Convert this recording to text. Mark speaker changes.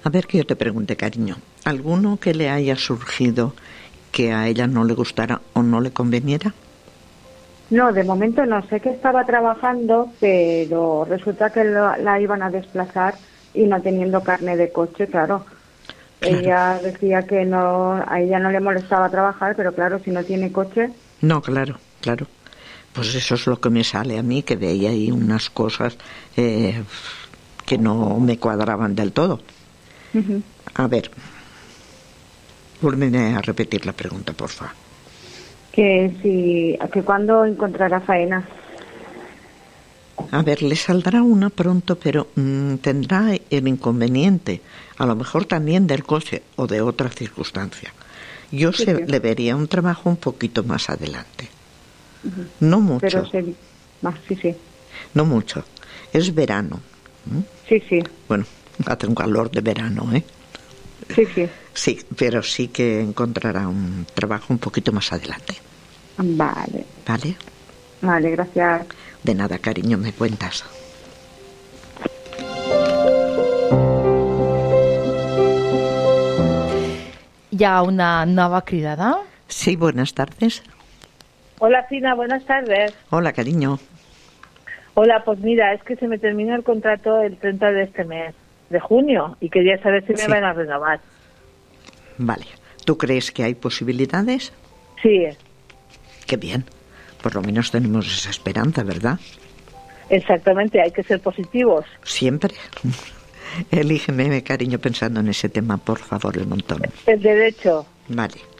Speaker 1: A ver, que yo te pregunte, cariño, ¿alguno que le haya surgido que a ella no le gustara o no le conveniera?
Speaker 2: No, de momento no. Sé que estaba trabajando, pero resulta que la iban a desplazar y no teniendo carne de coche, claro. Ella decía que no, a ella no le molestaba trabajar, pero claro, si no tiene coche...
Speaker 1: No, claro. Pues eso es lo que me sale a mí, que veía ahí unas cosas que no me cuadraban del todo.
Speaker 2: Uh-huh.
Speaker 1: A ver, vuélveme a repetir la pregunta, por favor.
Speaker 2: Que cuándo encontrará faena.
Speaker 1: A ver, le saldrá una pronto, pero tendrá el inconveniente, a lo mejor también del coche o de otra circunstancia. Yo
Speaker 2: Sí.
Speaker 1: le vería un trabajo un poquito más adelante.
Speaker 2: Uh-huh.
Speaker 1: No mucho.
Speaker 2: Pero sí.
Speaker 1: No mucho. Es verano.
Speaker 2: Sí.
Speaker 1: Bueno, hace un calor de verano, ¿eh?
Speaker 2: Sí.
Speaker 1: Sí, pero sí que encontrará un trabajo un poquito más adelante.
Speaker 2: Vale.
Speaker 1: ¿Vale?
Speaker 2: Vale, gracias.
Speaker 1: De nada, cariño, me cuentas.
Speaker 3: Hi ha una nova cridada.
Speaker 1: Sí, buenas tardes.
Speaker 4: Hola, Fina, buenas tardes.
Speaker 1: Hola, cariño.
Speaker 4: Hola, pues mira, es que se me termina el contrato el 30 de este mes, de junio, y quería saber si me van a renovar.
Speaker 1: Vale. ¿Tú crees que hay posibilidades?
Speaker 4: Sí.
Speaker 1: Qué bien. Por lo menos tenemos esa esperanza, ¿verdad?
Speaker 4: Exactamente, hay que ser positivos.
Speaker 1: Siempre. Elígeme, cariño, pensando en ese tema, por favor, el montón.
Speaker 4: El derecho.
Speaker 1: Vale.